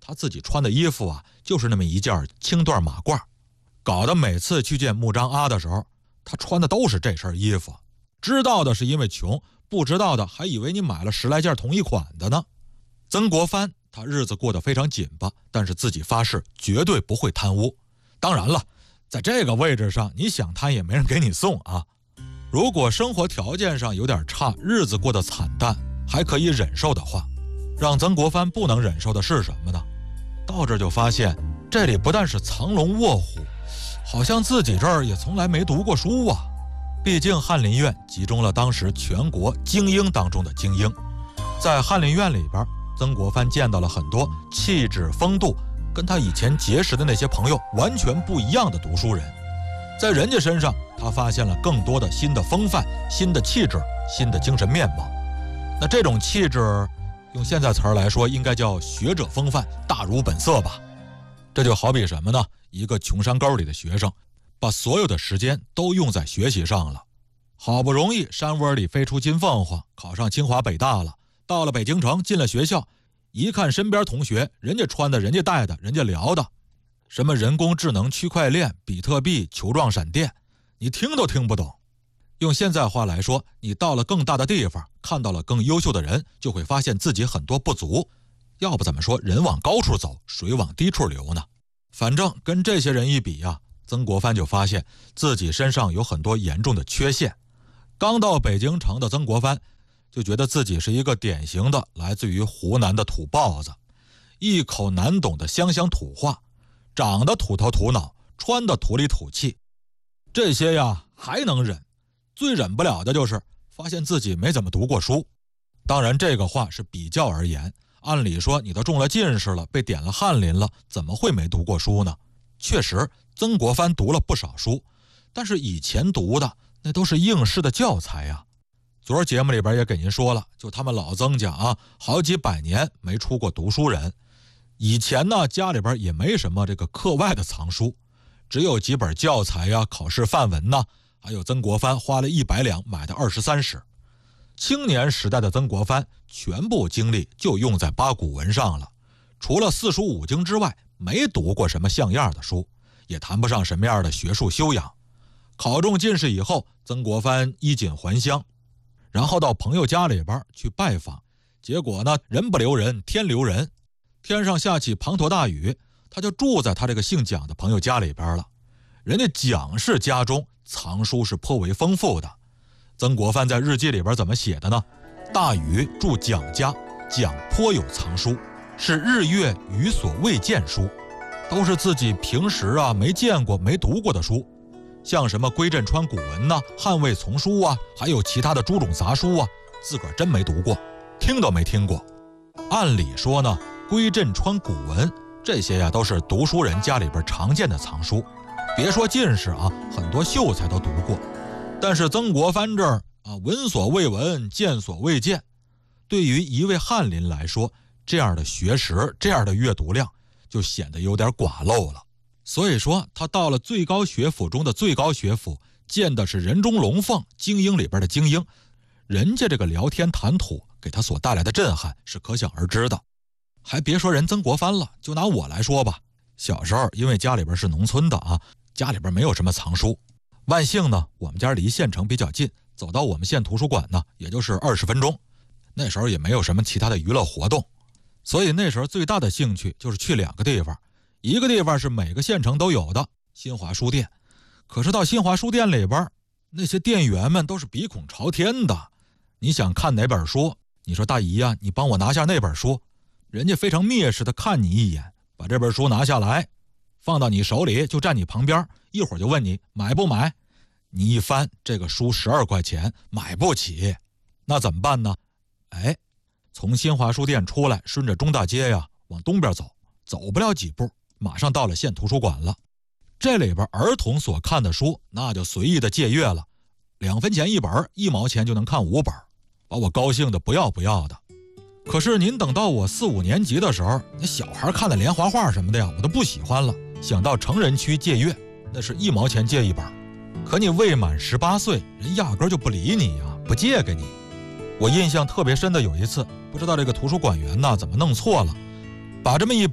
他自己穿的衣服啊，就是那么一件轻缎马褂，搞得每次去见木张阿的时候，他穿的都是这身衣服。知道的是因为穷，不知道的还以为你买了10来件同一款的呢。曾国藩他日子过得非常紧巴，但是自己发誓绝对不会贪污。当然了，在这个位置上，你想贪也没人给你送啊。如果生活条件上有点差，日子过得惨淡，还可以忍受的话，让曾国藩不能忍受的是什么呢？到这就发现，这里不但是藏龙卧虎，好像自己这儿也从来没读过书啊。毕竟翰林院集中了当时全国精英当中的精英，在翰林院里边，曾国藩见到了很多气质风度跟他以前结识的那些朋友完全不一样的读书人。在人家身上，他发现了更多的新的风范、新的气质、新的精神面貌。那这种气质，用现在词儿来说，应该叫学者风范，大儒本色吧。这就好比什么呢？一个穷山沟里的学生，把所有的时间都用在学习上了。好不容易山窝里飞出金凤凰，考上清华北大了，到了北京城，进了学校，一看身边同学，人家穿的，人家戴的，人家聊的，什么人工智能、区块链、比特币、球状闪电，你听都听不懂。用现在话来说，你到了更大的地方，看到了更优秀的人，就会发现自己很多不足。要不怎么说人往高处走，水往低处流呢？反正跟这些人一比啊，曾国藩就发现自己身上有很多严重的缺陷。刚到北京城的曾国藩就觉得自己是一个典型的来自于湖南的土包子，一口难懂的湘乡土话，长得土头土脑，穿的土里土气。这些呀还能忍，最忍不了的就是发现自己没怎么读过书。当然这个话是比较而言，按理说你都中了进士了，被点了翰林了，怎么会没读过书呢？确实曾国藩读了不少书，但是以前读的那都是应试的教材呀。昨儿节目里边也给您说了，就他们老曾家啊，好几百年没出过读书人。以前呢，家里边也没什么这个课外的藏书，只有几本教材呀、考试范文呐，还有曾国藩花了100两买的23史。青年时代的曾国藩全部精力就用在八股文上了，除了四书五经之外，没读过什么像样的书，也谈不上什么样的学术修养。考中进士以后，曾国藩衣锦还乡，然后到朋友家里边去拜访，结果呢，人不留人，天留人，天上下起滂沱大雨，他就住在他这个姓蒋的朋友家里边了。人家蒋氏家中藏书是颇为丰富的。曾国藩在日记里边怎么写的呢？大禹住蒋家，蒋颇有藏书，是日月余所未见书，都是自己平时啊没见过没读过的书，像什么归镇川古文呐、汉魏丛书啊，还有其他的诸种杂书啊，自个儿真没读过，听都没听过。按理说呢，归镇川古文这些呀都是读书人家里边常见的藏书，别说进士啊，很多秀才都读过。但是曾国藩这儿啊，闻所未闻，见所未见。对于一位翰林来说，这样的学识，这样的阅读量，就显得有点寡陋了。所以说，他到了最高学府中的最高学府，见的是人中龙凤，精英里边的精英，人家这个聊天谈吐给他所带来的震撼是可想而知的。还别说人曾国藩了，就拿我来说吧，小时候因为家里边是农村的啊，家里边没有什么藏书。万幸呢，我们家离县城比较近，走到我们县图书馆呢，也就是20分钟。那时候也没有什么其他的娱乐活动，所以那时候最大的兴趣就是去2个地方。一个地方是每个县城都有的新华书店，可是到新华书店里边，那些店员们都是鼻孔朝天的。你想看哪本书，你说大姨啊，你帮我拿下那本书，人家非常蔑视的看你一眼，把这本书拿下来，放到你手里，就站你旁边，一会儿就问你买不买。你一翻，这个书12块钱，买不起，那怎么办呢？从新华书店出来，顺着中大街呀往东边走，走不了几步，马上到了县图书馆了。这里边儿童所看的书，那就随意的借阅了，2分钱1本，1毛钱就能看5本，把我高兴的不要不要的。可是您等到我4、5年级的时候，那小孩看的连环画什么的呀，我都不喜欢了，想到成人区借阅，那是1毛钱借1本。可你未满18岁，人压根就不理你呀，不借给你。我印象特别深的有一次，不知道这个图书馆员呢怎么弄错了，把这么一